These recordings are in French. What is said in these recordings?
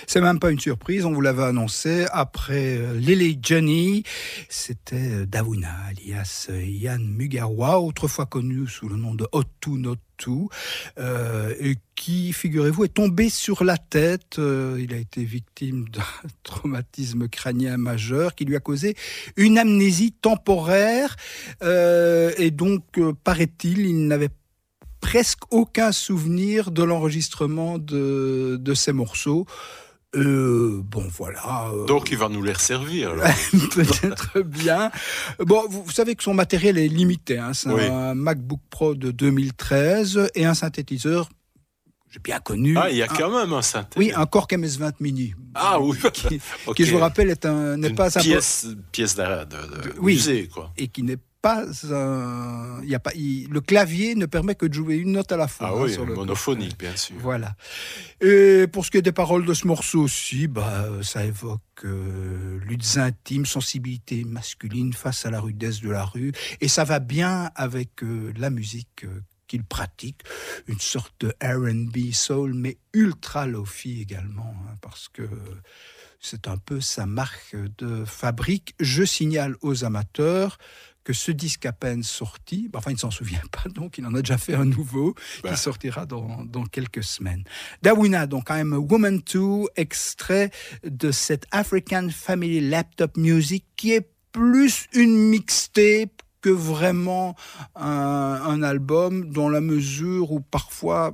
C'est même pas une surprise, on vous l'avait annoncé. Après Lily Johnny, c'était Dawuna, alias Yann Mugawa, autrefois connu sous le nom de Otu Notu, et qui, figurez-vous, est tombé sur la tête. Il a été victime d'un traumatisme crânien majeur qui lui a causé une amnésie temporaire. Et donc, paraît-il, il n'avait presque aucun souvenir de l'enregistrement de ces morceaux. Bon, voilà. Donc, il va nous les resservir, alors. Peut-être bien. Bon, vous savez que son matériel est limité. Hein. C'est un MacBook Pro de 2013 et un synthétiseur, j'ai bien connu. Ah, il y a quand même un synthé. Oui, un Korg MS-20 Mini. Ah oui. Qui, je vous rappelle, n'est pas un pièce de musée, quoi. Et qui n'est pas un... le clavier ne permet que de jouer une note à la fois. Ah oui, sur le monophonique, bien sûr. Voilà. Et pour ce qui est des paroles de ce morceau aussi, ça évoque luttes intimes, sensibilité masculine face à la rudesse de la rue. Et ça va bien avec la musique qu'il pratique, une sorte de R&B soul, mais ultra lo-fi également, hein, parce que c'est un peu sa marque de fabrique. Je signale aux amateurs que ce disque à peine sorti, il ne s'en souvient pas, donc il en a déjà fait un nouveau qui sortira dans quelques semaines. Dawuna, donc quand même Woman 2, extrait de cette African Family Laptop Music qui est plus une mixtape que vraiment un album, dans la mesure où parfois,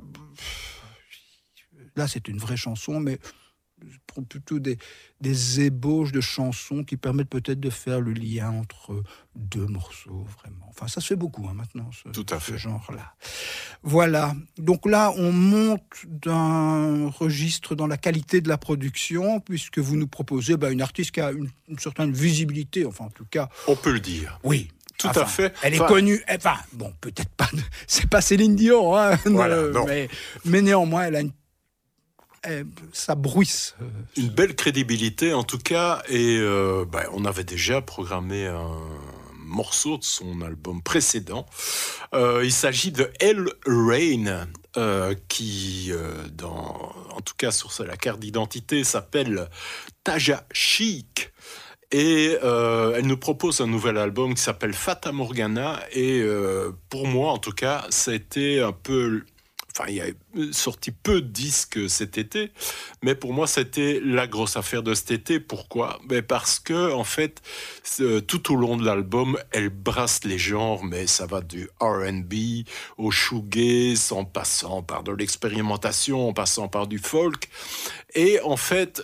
là c'est une vraie chanson, mais plutôt des ébauches de chansons qui permettent peut-être de faire le lien entre deux morceaux, vraiment. Enfin, ça se fait beaucoup maintenant, ce genre-là. Voilà. Donc là, on monte d'un registre dans la qualité de la production, puisque vous nous proposez une artiste qui a une certaine visibilité, enfin, en tout cas... On peut le dire. Oui. Tout à fait. Elle est connue. Enfin, bon, peut-être pas... C'est pas Céline Dion, hein, voilà, mais néanmoins, elle a ça bruisse. Une belle crédibilité en tout cas, et on avait déjà programmé un morceau de son album précédent. Il s'agit de Elle Rain, qui, en tout cas sur la carte d'identité, s'appelle Taja Chic. Et elle nous propose un nouvel album qui s'appelle Fata Morgana, et pour moi en tout cas, ça a été un peu... Enfin, il y a sorti peu de disques cet été, mais pour moi, c'était la grosse affaire de cet été. Pourquoi ? Parce que, en fait, tout au long de l'album, elle brasse les genres, mais ça va du R&B au shoegaze, en passant par de l'expérimentation, en passant par du folk. Et en fait,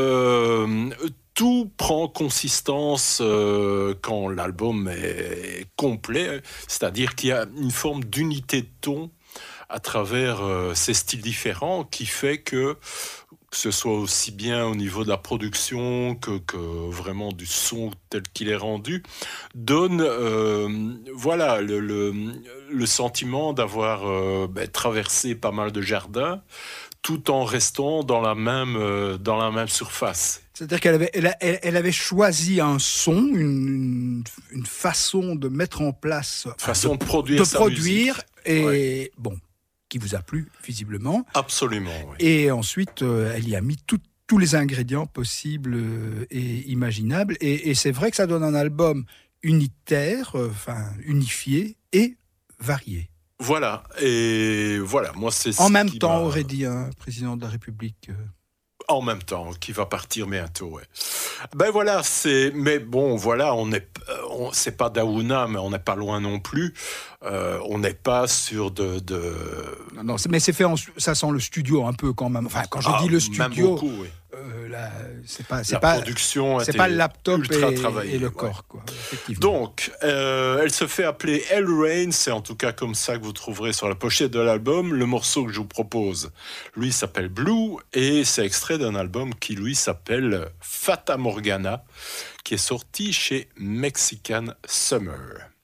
tout prend consistance quand l'album est complet, c'est-à-dire qu'il y a une forme d'unité de ton à travers ces styles différents, qui fait que ce soit aussi bien au niveau de la production que vraiment du son tel qu'il est rendu, donne le sentiment d'avoir traversé pas mal de jardins, tout en restant dans la même surface. C'est-à-dire qu'elle avait choisi un son, une façon de mettre en place... Façon de produire sa musique. Et bon... qui vous a plu, visiblement. Absolument, oui. Et ensuite, elle y a mis tous les ingrédients possibles et imaginables. Et c'est vrai que ça donne un album unitaire, unifié et varié. Voilà, et voilà, moi c'est... En même temps, aurait dit un président de la République... En même temps, qui va partir bientôt, ouais. Voilà, mais bon, voilà, c'est pas Dawuna, mais on n'est pas loin non plus. On n'est pas sur de... Non, mais c'est fait ça sent le studio un peu quand même. Enfin, quand je dis le studio... Même beaucoup, oui. La production c'est pas le laptop et le corps, quoi, effectivement. Donc, elle se fait appeler Elle Rain, c'est en tout cas comme ça que vous trouverez sur la pochette de l'album. Le morceau que je vous propose, lui, s'appelle Blue, et c'est extrait d'un album qui, lui, s'appelle Fata Morgana, qui est sorti chez Mexican Summer.